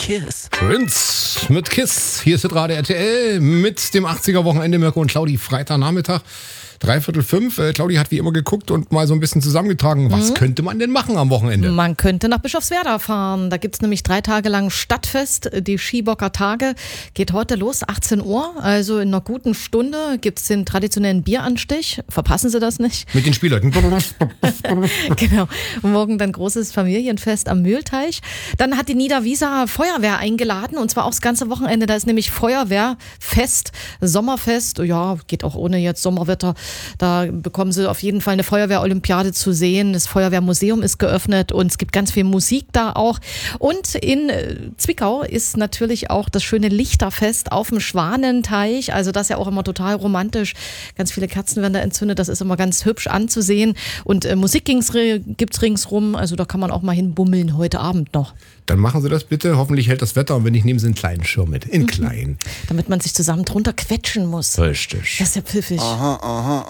Kiss. Prince mit Kiss. Hier ist das Radio RTL mit dem 80er-Wochenende. Mirko und Claudi, Freitagnachmittag, 4:45. Claudi hat wie immer geguckt und mal so ein bisschen zusammengetragen. Was könnte man denn machen am Wochenende? Man könnte nach Bischofswerda fahren. Da gibt es nämlich 3 Tage lang Stadtfest. Die Skibocker Tage geht heute los, 18 Uhr. Also in einer guten Stunde gibt es den traditionellen Bieranstich. Verpassen Sie das nicht. Mit den Spielleuten. Genau. Morgen dann großes Familienfest am Mühlteich. Dann hat die Niederwieser Feuerwehr eingeladen und zwar auch das ganze Wochenende. Da ist nämlich Feuerwehrfest, Sommerfest. Ja, geht auch ohne jetzt Sommerwetter. Da bekommen Sie auf jeden Fall eine Feuerwehrolympiade zu sehen. Das Feuerwehrmuseum ist geöffnet und es gibt ganz viel Musik da auch. Und in Zwickau ist natürlich auch das schöne Lichterfest auf dem Schwanenteich. Also das ist ja auch immer total romantisch. Ganz viele Kerzen werden da entzündet. Das ist immer ganz hübsch anzusehen. Und Musik gibt's ringsrum. Also da kann man auch mal hinbummeln heute Abend noch. Dann machen Sie das bitte. Hoffentlich hält das Wetter. Und wenn nicht, nehmen Sie einen kleinen Schirm mit. In klein. Damit man sich zusammen drunter quetschen muss. Richtig. Das ist ja pfiffig. Aha, aha.